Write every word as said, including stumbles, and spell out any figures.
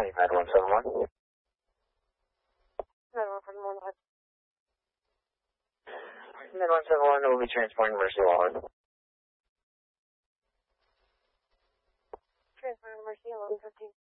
County Med one seven one. Med one seven one. Med one seven one will be transporting Mercy Wallen. Transporting Mercy eleven fifteen.